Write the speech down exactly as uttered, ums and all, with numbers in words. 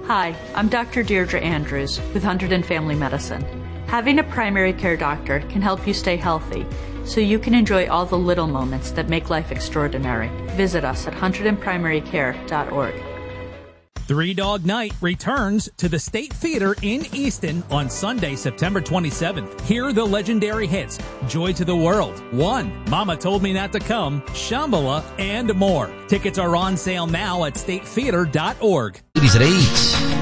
Hi, I'm Doctor Deirdre Andrews with Hunterdon Family Medicine. Having a primary care doctor can help you stay healthy, so you can enjoy all the little moments that make life extraordinary. Visit us at hunterdon primary care dot org. Three Dog Night returns to the State Theater in Easton on Sunday, September twenty-seventh. Hear the legendary hits, Joy to the World, One, Mama Told Me Not to Come, Shambhala, and more. Tickets are on sale now at state theater dot org. Ladies at eight.